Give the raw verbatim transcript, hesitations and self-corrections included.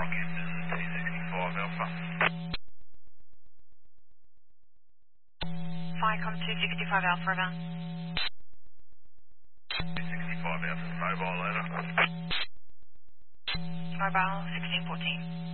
Rockhampton two sixty-five Alpha. Firecom two sixty-five Alpha, over. two sixty-five Alpha, mobile over. Mobile sixteen fourteen.